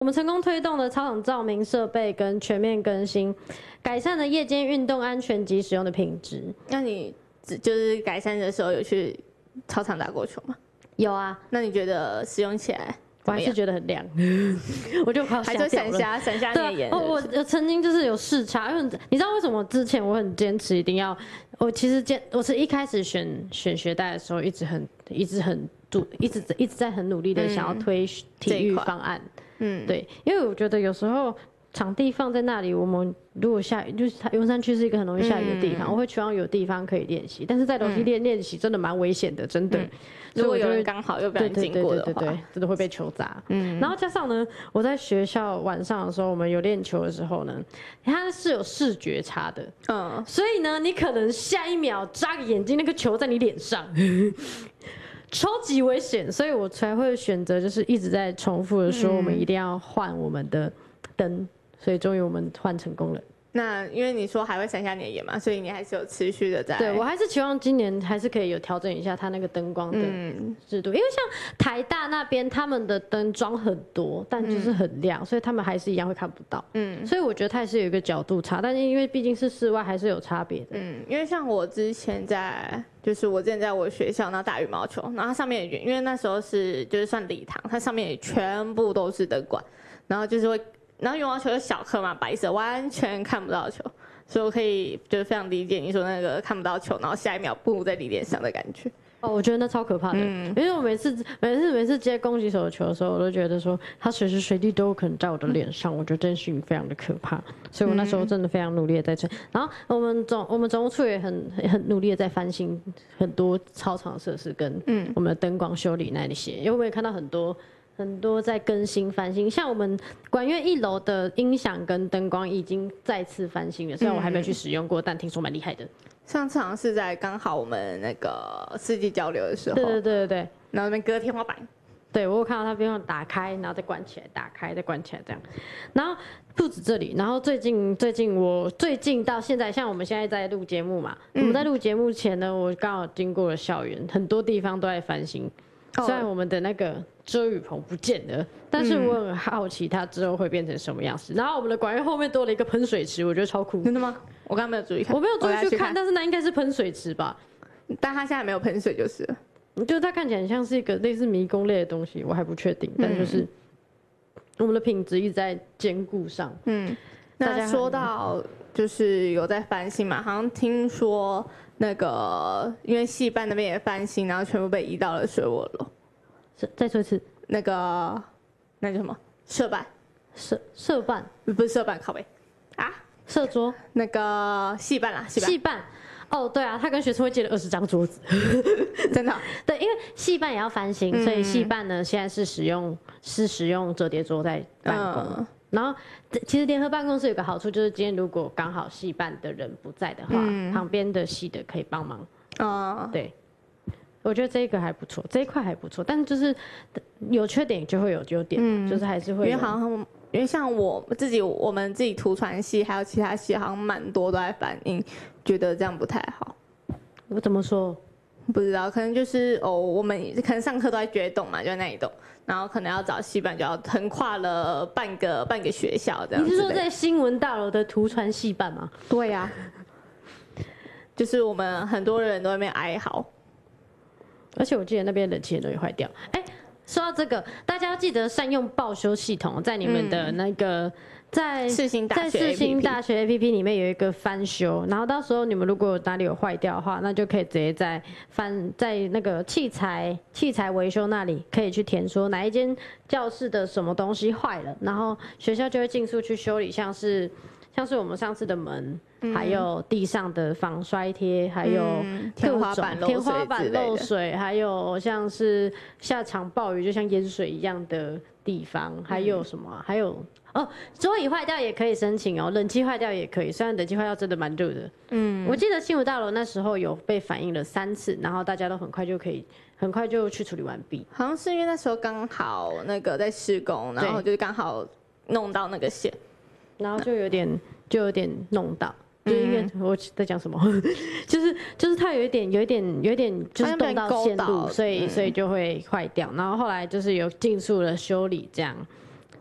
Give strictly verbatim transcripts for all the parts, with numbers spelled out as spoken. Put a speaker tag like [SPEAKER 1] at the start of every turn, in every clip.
[SPEAKER 1] 我们成功推动了操场照明设备跟全面更新，改善了夜间运动安全及使用的品质。
[SPEAKER 2] 那你就是改善的时候有去操场打过球吗？
[SPEAKER 1] 有啊。
[SPEAKER 2] 那你觉得使用起来？
[SPEAKER 1] 我还是觉得很凉，我就快要吓掉了。
[SPEAKER 2] 还是闪瞎闪瞎你的眼。
[SPEAKER 1] 对、啊，我我曾经就是有视察，因为你知道为什么之前我很坚持一定要，我其实坚我是一开始选选学贷的时候，一直很一直很努，一直一直在很努力的想要推体育方案。嗯，对，因为我觉得有时候场地放在那里，我们如果下雨，就是永山区是一个很容易下雨的地方，嗯、我会希望有地方可以练习，但是在楼梯练练习真的蛮危险的，真的。嗯
[SPEAKER 2] 如果有人刚好又不小心经过的话，
[SPEAKER 1] 对对对对对，真的会被球砸。嗯，然后加上呢，我在学校晚上的时候，我们有练球的时候呢，它是有视觉差的，嗯，所以呢，你可能下一秒眨个眼睛，那个球在你脸上，超级危险，所以我才会选择就是一直在重复的说，我们一定要换我们的灯，所以终于我们换成功了。
[SPEAKER 2] 那因为你说还会闪瞎你的眼嘛，所以你还是有持续的在。
[SPEAKER 1] 对，我还是期望今年还是可以有调整一下它那个灯光的制度，嗯、因为像台大那边他们的灯装很多，但就是很亮，嗯、所以他们还是一样会看不到。嗯，所以我觉得它也是有一个角度差，但是因为毕竟是室外，还是有差别的。
[SPEAKER 2] 嗯，因为像我之前在，就是我之前在我学校然后打羽毛球，然后它上面也因为那时候是就是算礼堂，它上面也全部都是灯管，然后就是会。然后羽毛球是小颗嘛，白色，完全看不到球，所以我可以就是非常理解你说那个看不到球，然后下一秒步在你脸上的感觉。
[SPEAKER 1] 哦，我觉得那超可怕的，嗯、因为我每次每次每次接攻击手的球的时候，我都觉得说他随时随地都有可能在我的脸上，我觉得这件事情非常的可怕，所以我那时候真的非常努力的在这。然后我们总我们总务处也很很努力的在翻新很多操场设施跟我们的灯光修理那些，因为我们也看到很多。很多在更新翻新，像我们管院一楼的音响跟灯光已经再次翻新了，虽然我还没有去使用过，但听说蛮厉害的。
[SPEAKER 2] 上次好像是在刚好我们那个世纪交流的时候，
[SPEAKER 1] 对对对对对，
[SPEAKER 2] 然后那边隔天花板，
[SPEAKER 1] 对我有看到它边上打开，然后再关起来，打开再关起来这样。然后不止这里，然后最近最近我最近到现在，像我们现在在录节目嘛，嗯、我们在录节目前呢，我刚好经过了校园，很多地方都在翻新。虽然我们的那个遮雨棚不见了，但是我很好奇它之后会变成什么样子。然后我们的管院后面多了一个喷水池，我觉得超酷。
[SPEAKER 2] 真的吗？我刚刚没有注意看，
[SPEAKER 1] 我没有注意去 看, 去看，但是那应该是喷水池吧？
[SPEAKER 2] 但它现在没有喷水就是了。
[SPEAKER 1] 就是它看起来很像是一个类似迷宫类的东西，我还不确定。但就是我们的品质一直在兼顾上。嗯，
[SPEAKER 2] 那说到就是有在翻新嘛，好像听说。那个，因为戏班那边也翻新，然后全部被移到了水卧楼。
[SPEAKER 1] 再说一次，
[SPEAKER 2] 那个那叫什么？社办，
[SPEAKER 1] 社社办
[SPEAKER 2] 不是社办，靠北啊，
[SPEAKER 1] 社桌
[SPEAKER 2] 那个戏办啦，戏办。
[SPEAKER 1] 戏办，哦，对啊，他跟学生会借了二十张桌子，
[SPEAKER 2] 真的。
[SPEAKER 1] 对，因为戏办也要翻新，嗯、所以戏办呢现在是使用是使用折叠桌在办公。嗯然后，其实联合办公室有个好处，就是今天如果刚好系办的人不在的话，嗯、旁边的系的可以帮忙。哦，对，我觉得这一个还不错，这一块还不错，但是就是有缺点就会有优点，嗯、就是还是会。
[SPEAKER 2] 因为好像因为像我自己，我们自己图传系还有其他系，好像蛮多都在反映，觉得这样不太好。
[SPEAKER 1] 我怎么说？
[SPEAKER 2] 不知道，可能就是哦，我们可能上课都在决栋嘛，就在那一栋。然后可能要找戏班，就要横跨了半个半个学校这样。
[SPEAKER 1] 你是说在新闻大楼的图传戏班吗？
[SPEAKER 2] 对呀、啊，就是我们很多人都在那边哀嚎，
[SPEAKER 1] 而且我记得那边冷气也坏掉。哎，说到这个，大家要记得善用报修系统，在你们的那个。嗯在
[SPEAKER 2] 世新大学
[SPEAKER 1] 在世新大学 A P P 里面有一个翻修，然后到时候你们如果哪里有坏掉的话，那就可以直接在翻在那个器材器材维修那里可以去填说哪一间教室的什么东西坏了，然后学校就会尽速去修理，像是像是我们上次的门，嗯、还有地上的防摔贴，还有
[SPEAKER 2] 天花板漏水
[SPEAKER 1] 天花板漏水，还有像是下场暴雨就像淹水一样的地方，还有什么、啊？还有。哦，桌椅坏掉也可以申请哦，冷气坏掉也可以。虽然冷气坏掉真的蛮热的，嗯，我记得新闻大楼那时候有被反映了三次，然后大家都很快就可以，很快就去处理完毕。
[SPEAKER 2] 好像是因为那时候刚好那个在施工，然后就是刚好弄到那个线，
[SPEAKER 1] 然后就有点就有点弄到。就是因为我在讲什么，就是就是它有一点有一点有一点就是动到线路，所以所以就会坏掉。然后后来就是有尽速的修理这样。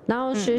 [SPEAKER 1] 然后学